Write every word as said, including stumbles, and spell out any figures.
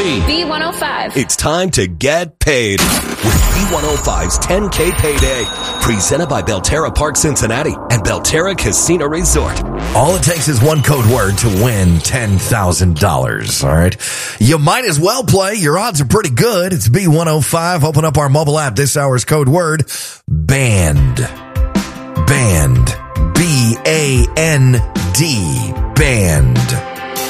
B. B one oh five. It's time to get paid with B one oh five's ten K Payday. Presented by Belterra Park Cincinnati and Belterra Casino Resort. All it takes is one code word to win ten thousand dollars, all right? You might as well play. Your odds are pretty good. It's B one oh five. Open up our mobile app. This hour's code word, BAND. BAND. B A N D. BAND.